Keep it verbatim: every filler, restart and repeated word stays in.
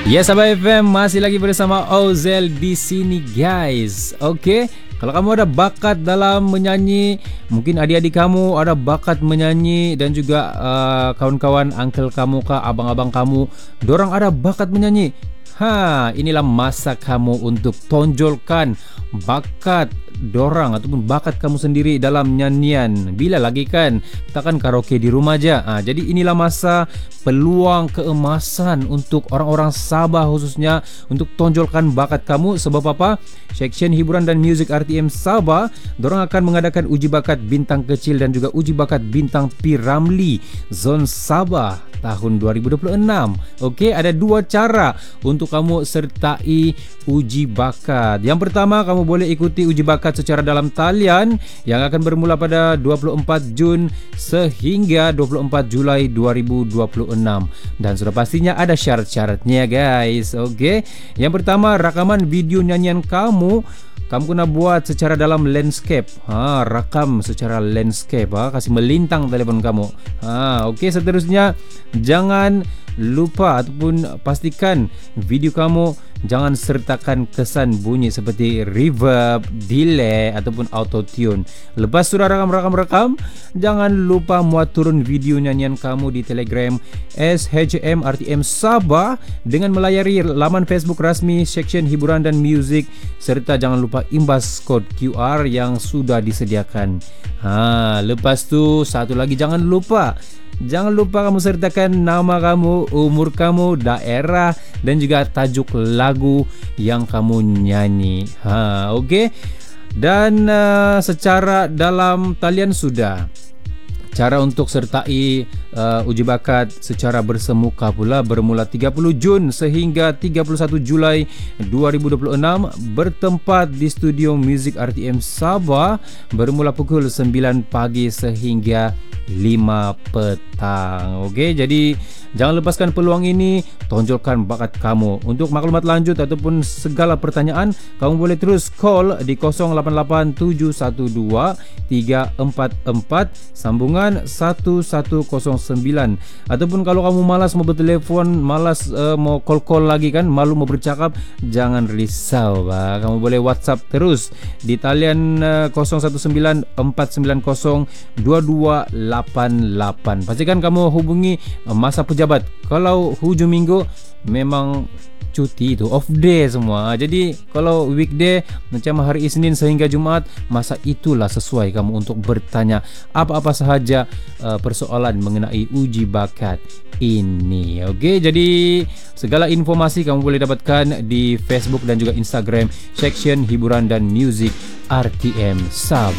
Ya, Sabah F M masih lagi bersama Ozel di sini, guys. Oke, kalau kamu ada bakat dalam menyanyi, mungkin adik-adik kamu ada bakat menyanyi, dan juga uh, kawan-kawan, uncle kamu kah, abang-abang kamu, dorang ada bakat menyanyi. Ha, inilah masa kamu untuk tonjolkan bakat dorang ataupun bakat kamu sendiri dalam nyanyian. Bila lagi kan, kita kan karaoke di rumah aja. Ha, jadi inilah masa peluang keemasan untuk orang-orang Sabah khususnya untuk tonjolkan bakat kamu. Sebab apa? Section Hiburan dan Muzik R T M Sabah, dorang akan mengadakan uji bakat bintang kecil dan juga uji bakat bintang P Ramlee Zon Sabah tahun dua ribu dua puluh enam. Okey, ada dua cara untuk kamu sertai uji bakat. Yang pertama, kamu boleh ikuti uji bakat secara dalam talian yang akan bermula pada dua puluh empat Jun sehingga dua puluh empat Julai dua ribu dua puluh enam. Dan sudah pastinya ada syarat-syaratnya, guys. Okey. Yang pertama, rakaman video nyanyian kamu Kamu kena buat secara dalam landscape. Ha, rakam secara landscape. Ha, kasih melintang telefon kamu. Ha, okey, seterusnya jangan lupa ataupun pastikan video kamu jangan sertakan kesan bunyi seperti reverb, delay ataupun auto tune. Lepas sudah rakam-rakam-rakam, jangan lupa muat turun video nyanyian kamu di Telegram S H M R T M Sabah dengan melayari laman Facebook rasmi Section Hiburan dan Muzik, serta jangan lupa imbas kod Q R yang sudah disediakan. Ha, lepas tu satu lagi, jangan lupa Jangan lupa kamu sertakan nama kamu, umur kamu, daerah dan juga tajuk lagu yang kamu nyanyi. Ha, okey. Dan uh, secara dalam talian sudah. Cara untuk sertai uh, uji bakat secara bersemuka pula bermula tiga puluh Jun sehingga tiga puluh satu Julai dua ribu dua puluh enam, bertempat di Studio Muzik R T M Sabah, bermula pukul sembilan pagi sehingga lima petang. Okey, jadi jangan lepaskan peluang ini, tonjolkan bakat kamu. Untuk maklumat lanjut ataupun segala pertanyaan, kamu boleh terus call di kosong lapan lapan tujuh satu dua tiga empat empat sambungan satu satu kosong sembilan. Ataupun kalau kamu malas mau bertelefon, malas uh, mau call-call lagi kan, malu mau bercakap, jangan risau, bah. Kamu boleh WhatsApp terus di talian uh, kosong satu sembilan empat sembilan kosong dua dua lapan lapan. Pastikan kamu hubungi uh, masa pejabat. Kalau hujung minggu memang cuti, itu off day semua. Jadi kalau weekday macam hari Isnin sehingga Jumaat, masa itulah sesuai kamu untuk bertanya apa-apa sahaja uh, persoalan mengenai uji bakat ini. Okey, jadi segala informasi kamu boleh dapatkan di Facebook dan juga Instagram Section Hiburan dan Muzik R T M Sabah.